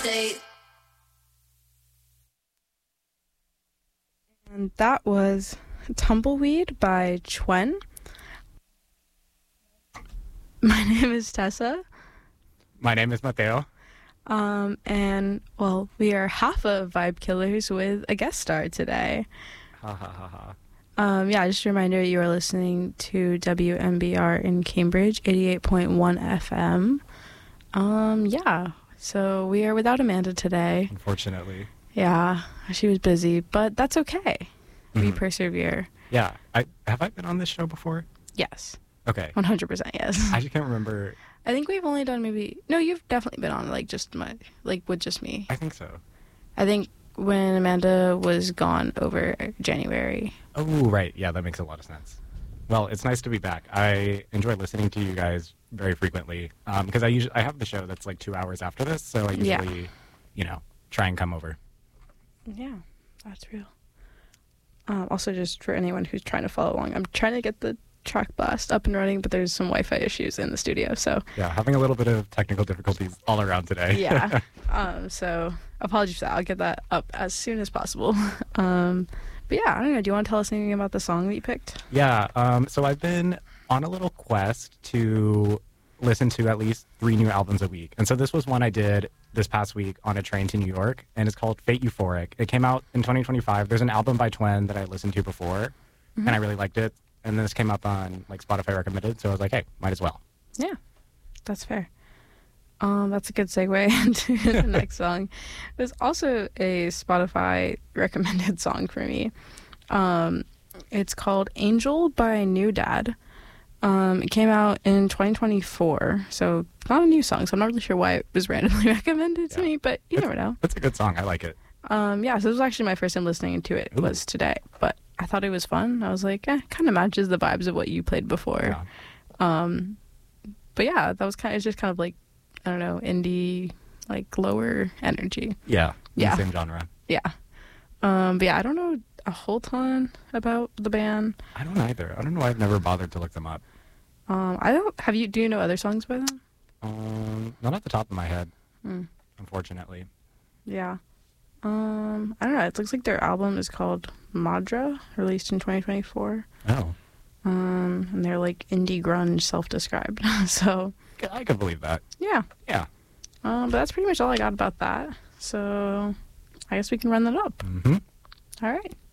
update. And that was Tumbleweed by Chwen. My name is Tessa. My name is Mateo. And, well, we are half of Vibe Killers with a guest star today. Ha ha ha ha. Yeah, just a reminder, you are listening to WMBR in Cambridge, 88.1 FM. Yeah, so we are without Amanda today. Unfortunately. Yeah, she was busy, but that's okay. We Mhm. persevere. Yeah. Have I been on this show before? Yes, Okay. 100% yes. I just can't remember. I think we've only done no, you've definitely been on with just me. I think so. I think when Amanda was gone over January. Oh, right. Yeah, that makes a lot of sense. Well, it's nice to be back. I enjoy listening to you guys very frequently because I have the show that's like 2 hours after this, so I usually, try and come over. Yeah, that's real. Also, just for anyone who's trying to follow along, I'm trying to get the Track Blast up and running, but there's some Wi-Fi issues in the studio, so Yeah, having a little bit of technical difficulties all around today. yeah. So apologies for that. I'll get that up as soon as possible. But yeah, I don't know. Do you want to tell us anything about the song that you picked? Yeah, so I've been on a little quest to listen to at least 3 new albums a week. And so this was one I did this past week on a train to New York, and it's called Fate Euphoric. It came out in 2025. There's an album by Chwen that I listened to before, and I really liked it. And this came up on like Spotify recommended, so I was like, hey, might as well. Yeah, that's fair. That's a good segue into the next song. It was also a Spotify recommended song for me. It's called Angel by New Dad. It came out in 2024, so not a new song, so I'm not really sure why it was randomly recommended to me, but you never know. It's a good song. I like it. Yeah, so this was actually my first time listening to it. Ooh. Was today, but I thought it was fun. I was like, kind of matches the vibes of what you played before. Yeah. But yeah, that was it's just kind of like, I don't know, indie, like lower energy. Yeah. Yeah. Same genre. Yeah. But yeah, I don't know a whole ton about the band. I don't either. I don't know why I've never bothered to look them up. Do you know other songs by them? Not off the top of my head, unfortunately. Yeah. I don't know. It looks like their album is called Madra, released in 2024. Oh. And they're like indie grunge, self-described. So I could believe that. yeah. Yeah. But that's pretty much all I got about that. So I guess we can run that up. Mm-hmm. All right.